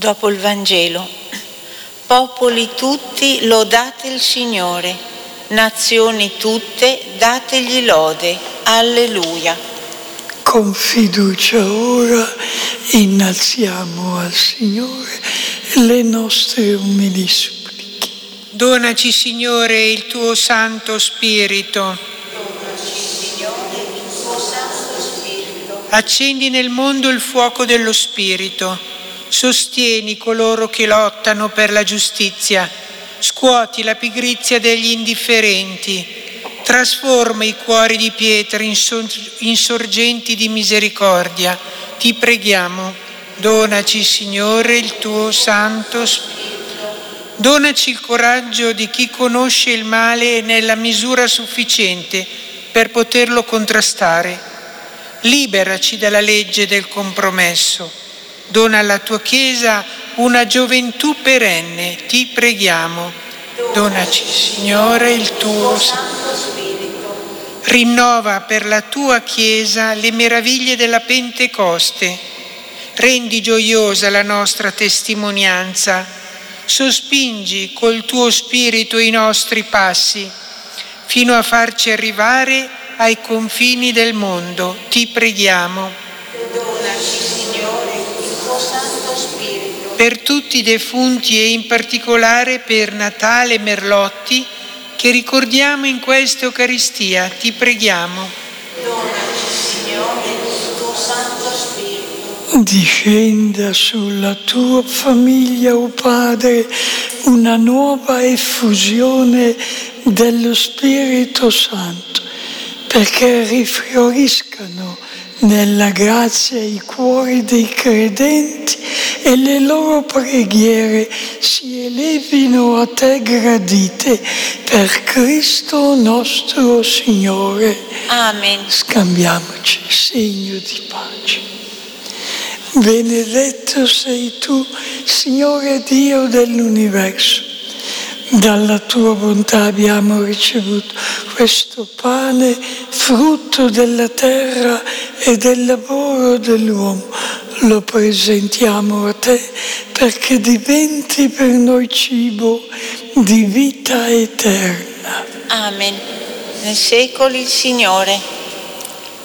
Dopo il Vangelo. Popoli tutti, lodate il Signore. Nazioni tutte, dategli lode. Alleluia. Con fiducia ora innalziamo al Signore le nostre umili suppliche. Donaci, Signore, il tuo Santo Spirito. Accendi nel mondo il fuoco dello Spirito. Sostieni coloro che lottano per la giustizia. Scuoti la pigrizia degli indifferenti. Trasforma i cuori di pietra in sorgenti di misericordia. Ti preghiamo. Donaci, Signore, il tuo Santo Spirito. Donaci il coraggio di chi conosce il male nella misura sufficiente per poterlo contrastare. Liberaci dalla legge del compromesso. Dona alla tua Chiesa una gioventù perenne, ti preghiamo. Donaci, Signore, il tuo Santo Spirito. Rinnova per la tua Chiesa le meraviglie della Pentecoste. Rendi gioiosa la nostra testimonianza. Sospingi col tuo Spirito i nostri passi, fino a farci arrivare ai confini del mondo. Ti preghiamo. Donaci, Signore, Santo Spirito. Per tutti i defunti e in particolare per Natale Merlotti, che ricordiamo in questa Eucaristia, ti preghiamo. Donaci, Signore, il tuo Santo Spirito. Discenda sulla tua famiglia, o Padre, una nuova effusione dello Spirito Santo, perché rifioriscano nella grazia i cuori dei credenti e le loro preghiere si elevino a te gradite per Cristo nostro Signore. Amen. Scambiamoci segno di pace. Benedetto sei tu, Signore Dio dell'universo. Dalla tua bontà abbiamo ricevuto questo pane, frutto della terra e del lavoro dell'uomo. Lo presentiamo a te perché diventi per noi cibo di vita eterna. Amen. Nei secoli il Signore.